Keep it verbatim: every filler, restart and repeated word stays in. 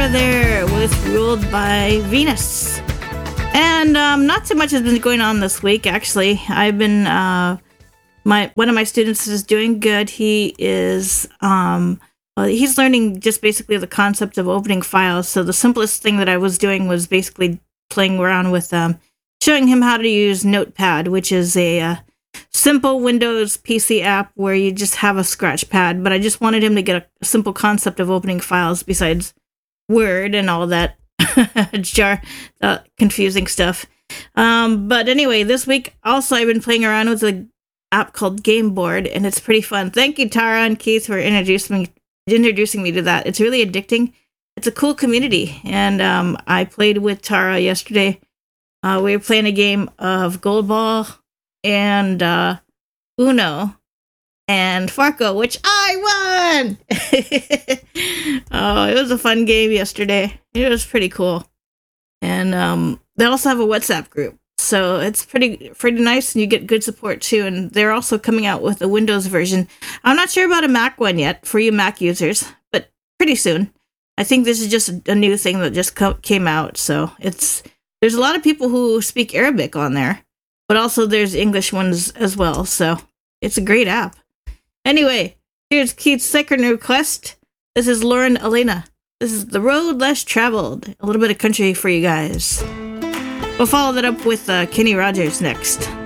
there with Ruled by Venus. And um, not too much has been going on this week, actually. I've been, uh, my one of my students is doing good. He is, um, well, he's learning just basically the concept of opening files. So the simplest thing that I was doing was basically playing around with, um, showing him how to use Notepad, which is a uh, simple Windows P C app where you just have a scratch pad. But I just wanted him to get a simple concept of opening files besides Word and all that jar uh, confusing stuff. Um, but anyway, this week also I've been playing around with an app called Gameboard, and it's pretty fun. Thank you, Tara and Keith, for introducing me introducing me to that. It's really addicting. It's a cool community, and um, I played with Tara yesterday. Uh, we were playing a game of Gold Ball and uh, Uno and Farco, which I won! Oh, it was a fun game yesterday. It was pretty cool. And um, they also have a WhatsApp group, so it's pretty pretty nice, and you get good support too. And they're also coming out with a Windows version. I'm not sure about a Mac one yet for you Mac users, but pretty soon. I think this is just a new thing that just co- came out, so it's there's a lot of people who speak Arabic on there, but also there's English ones as well, so it's a great app. Anyway, here's Keith's second request. This is Lauren Elena. This is The Road Less Traveled. A little bit of country for you guys. We'll follow that up with uh, Kenny Rogers next.